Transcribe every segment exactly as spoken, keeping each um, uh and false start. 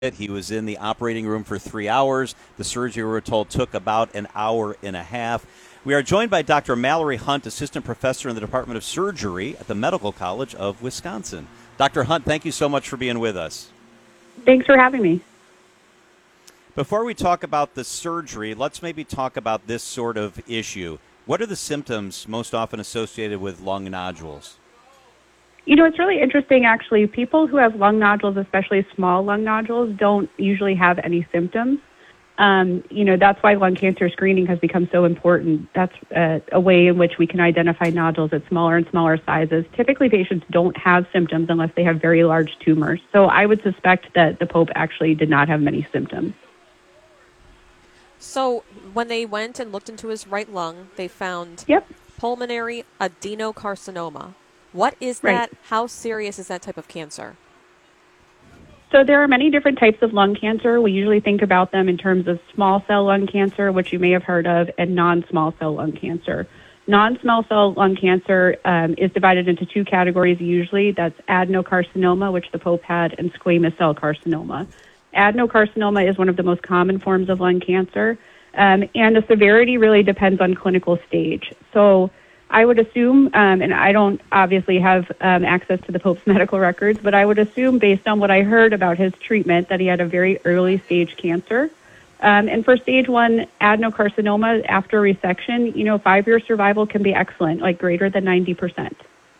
He was in the operating room for three hours. The surgery, we were told, took about an hour and a half. We are joined by Doctor Mallory Hunt, assistant professor in the Department of Surgery at the Medical College of Wisconsin. Doctor Hunt, thank you so much for being with us. Thanks for having me. Before we talk about the surgery, let's maybe talk about this sort of issue. What are the symptoms most often associated with lung nodules? You know, it's really interesting, actually. People who have lung nodules, especially small lung nodules, don't usually have any symptoms. Um, you know, that's why lung cancer screening has become so important. That's uh, a way in which we can identify nodules at smaller and smaller sizes. Typically, patients don't have symptoms unless they have very large tumors. So I would suspect that the Pope actually did not have many symptoms. So when they went and looked into his right lung, they found Yep. pulmonary adenocarcinoma. What is Right. that? How serious is that type of cancer? So there are many different types of lung cancer. We usually think about them in terms of small cell lung cancer, which you may have heard of, and non-small cell lung cancer. Non-small cell lung cancer um, is divided into two categories usually. That's adenocarcinoma, which the Pope had, and squamous cell carcinoma. Adenocarcinoma is one of the most common forms of lung cancer, um, and the severity really depends on clinical stage. So I would assume, um, and I don't obviously have um, access to the Pope's medical records, but I would assume based on what I heard about his treatment that he had a very early stage cancer. Um, and for stage one adenocarcinoma after resection, you know, five-year survival can be excellent, like greater than ninety percent.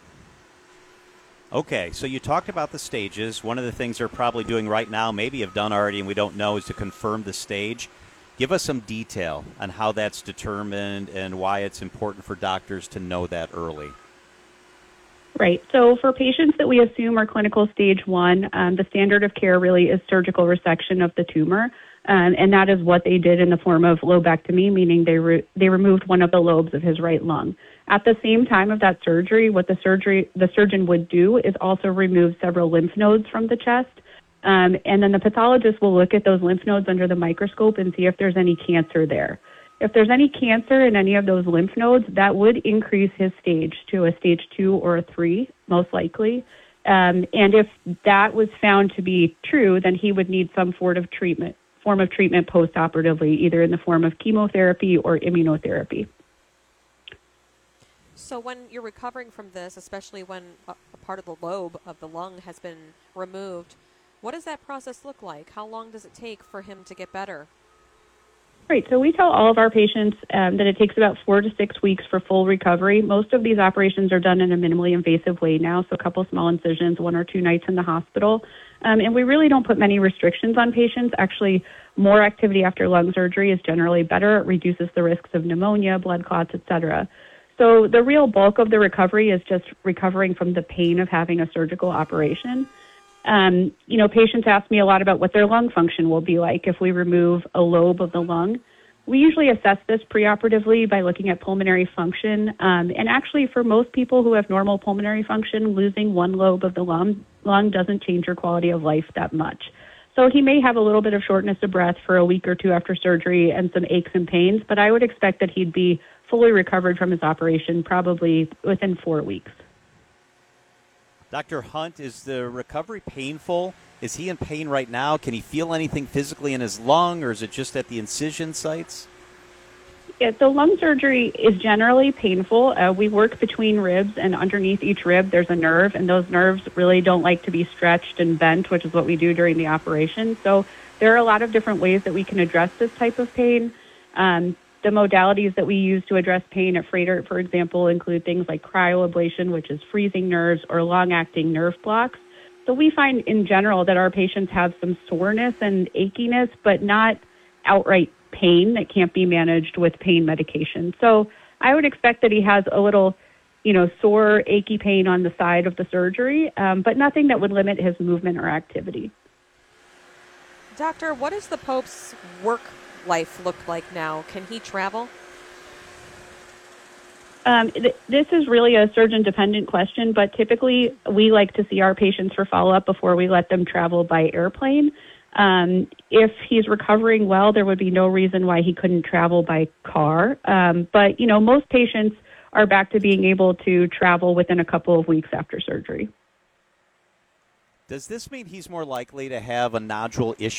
Okay, so you talked about the stages. One of the things they're probably doing right now, maybe have done already and we don't know, is to confirm the stage. Give us some detail on how that's determined and why it's important for doctors to know that early. Right. So for patients that we assume are clinical stage one, um, the standard of care really is surgical resection of the tumor. Um, and that is what they did in the form of lobectomy, meaning they re- they removed one of the lobes of his right lung. At the same time of that surgery, what the surgery the surgeon would do is also remove several lymph nodes from the chest. Um, and then the pathologist will look at those lymph nodes under the microscope and see if there's any cancer there. If there's any cancer in any of those lymph nodes, that would increase his stage to a stage two or a three, most likely. Um, and if that was found to be true, then he would need some sort of treatment, form of treatment post-operatively, either in the form of chemotherapy or immunotherapy. So when you're recovering from this, especially when a, a part of the lobe of the lung has been removed, what does that process look like? How long does it take for him to get better? Right. So we tell all of our patients um, that it takes about four to six weeks for full recovery. Most of these operations are done in a minimally invasive way now, so a couple small incisions, one or two nights in the hospital. Um, and we really don't put many restrictions on patients. Actually, more activity after lung surgery is generally better. It reduces the risks of pneumonia, blood clots, et cetera. So the real bulk of the recovery is just recovering from the pain of having a surgical operation. Um, you know, patients ask me a lot about what their lung function will be like if we remove a lobe of the lung. We usually assess this preoperatively by looking at pulmonary function. Um, and actually, for most people who have normal pulmonary function, losing one lobe of the lung, lung doesn't change your quality of life that much. So he may have a little bit of shortness of breath for a week or two after surgery and some aches and pains, but I would expect that he'd be fully recovered from his operation probably within four weeks. Doctor Hunt, is the recovery painful? Is he in pain right now? Can he feel anything physically in his lung, or is it just at the incision sites? Yeah, so lung surgery is generally painful. Uh, we work between ribs, and underneath each rib there's a nerve, and those nerves really don't like to be stretched and bent, which is what we do during the operation. So there are a lot of different ways that we can address this type of pain. Um, the modalities that we use to address pain at Froedtert, for example, include things like cryoablation, which is freezing nerves, or long-acting nerve blocks. So we find in general that our patients have some soreness and achiness, but not outright pain that can't be managed with pain medication. So I would expect that he has a little, you know, sore, achy pain on the side of the surgery, um, but nothing that would limit his movement or activity. Doctor, what does the Pope's work life look like now? Can he travel? Um, th- this is really a surgeon-dependent question, but typically we like to see our patients for follow-up before we let them travel by airplane. Um, if he's recovering well, there would be no reason why he couldn't travel by car. Um, but, you know, most patients are back to being able to travel within a couple of weeks after surgery. Does this mean he's more likely to have a nodule issue?